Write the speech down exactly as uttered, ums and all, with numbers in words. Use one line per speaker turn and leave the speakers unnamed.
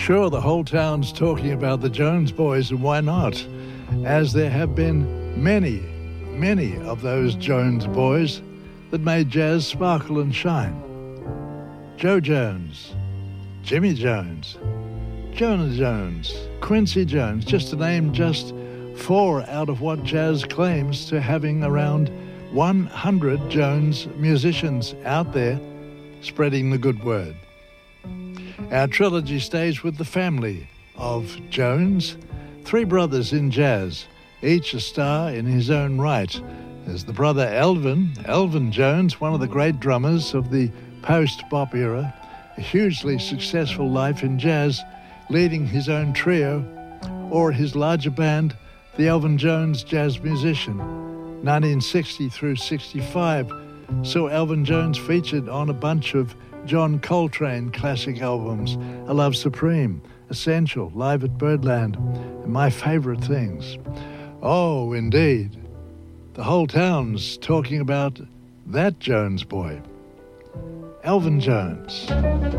Sure, the whole town's talking about the Jones Boys, and why not? As there have been many, many of those Jones Boys that made jazz sparkle and shine. Joe Jones, Jimmy Jones, Jonah Jones, Quincy Jones, just to name just four out of what jazz claims to having around one hundred Jones musicians out there spreading the good word. Our trilogy stays with the family of Jones, three brothers in jazz, each a star in his own right. There's the brother Elvin, Elvin Jones, one of the great drummers of the post-bop era, a hugely successful life in jazz, leading his own trio, or his larger band, the Elvin Jones Jazz Musician. nineteen sixty through sixty-five saw Elvin Jones featured on a bunch of John Coltrane classic albums, A Love Supreme, Essential, Live at Birdland, and My Favorite Things. Oh, indeed. The whole town's talking about that Jones boy, Elvin Jones.